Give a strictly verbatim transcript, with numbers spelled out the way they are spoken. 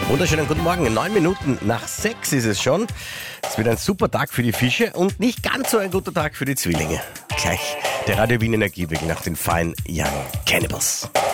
Wunderschönen guten Morgen. Neun Minuten nach sechs ist es schon. Es wird ein super Tag für die Fische und nicht ganz so ein guter Tag für die Zwillinge. Gleich der Radio Wien Energiewecker nach den Fine Young Cannibals.